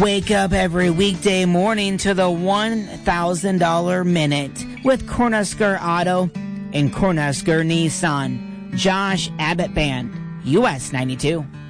Wake up every weekday morning to the $1,000 Minute with Cornhusker Auto and Cornhusker Nissan. Josh Abbott Band, US 92.